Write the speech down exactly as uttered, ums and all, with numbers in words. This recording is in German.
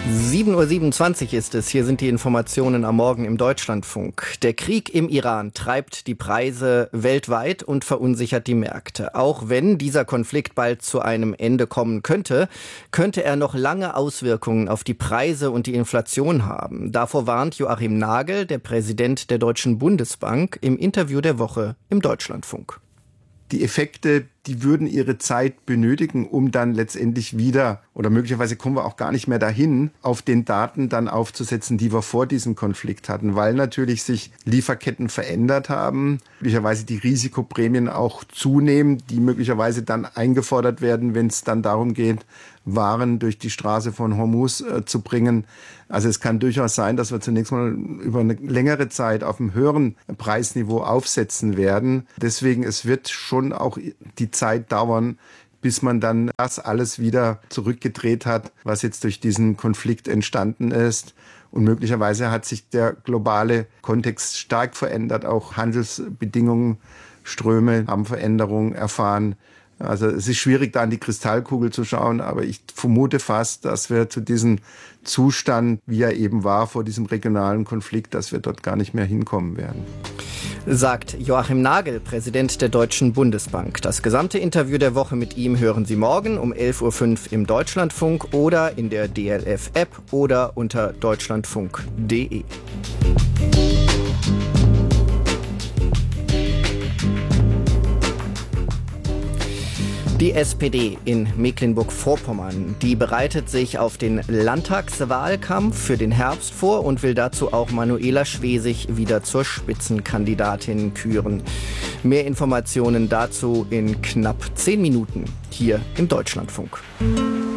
sieben Uhr siebenundzwanzig ist es. Hier sind die Informationen am Morgen im Deutschlandfunk. Der Krieg im Iran treibt die Preise weltweit und verunsichert die Märkte. Auch wenn dieser Konflikt bald zu einem Ende kommen könnte, könnte er noch lange Auswirkungen auf die Preise und die Inflation haben. Davor warnt Joachim Nagel, der Präsident der Deutschen Bundesbank, im Interview der Woche im Deutschlandfunk. Die Effekte, die würden ihre Zeit benötigen, um dann letztendlich wieder, oder möglicherweise kommen wir auch gar nicht mehr dahin, auf den Daten dann aufzusetzen, die wir vor diesem Konflikt hatten, weil natürlich sich Lieferketten verändert haben, möglicherweise die Risikoprämien auch zunehmen, die möglicherweise dann eingefordert werden, wenn es dann darum geht, Waren durch die Straße von Hormuz äh, zu bringen. Also es kann durchaus sein, dass wir zunächst mal über eine längere Zeit auf einem höheren Preisniveau aufsetzen werden. Deswegen, es wird schon auch die Zeit dauern, bis man dann das alles wieder zurückgedreht hat, was jetzt durch diesen Konflikt entstanden ist. Und möglicherweise hat sich der globale Kontext stark verändert. Auch Handelsbedingungen, Ströme haben Veränderungen erfahren. Also es ist schwierig, da in die Kristallkugel zu schauen, aber ich vermute fast, dass wir zu diesem Zustand, wie er eben war vor diesem regionalen Konflikt, dass wir dort gar nicht mehr hinkommen werden. Sagt Joachim Nagel, Präsident der Deutschen Bundesbank. Das gesamte Interview der Woche mit ihm hören Sie morgen um elf Uhr fünf im Deutschlandfunk oder in der D L F-App oder unter deutschlandfunk punkt de. Die S P D in Mecklenburg-Vorpommern, die bereitet sich auf den Landtagswahlkampf für den Herbst vor und will dazu auch Manuela Schwesig wieder zur Spitzenkandidatin küren. Mehr Informationen dazu in knapp zehn Minuten hier im Deutschlandfunk.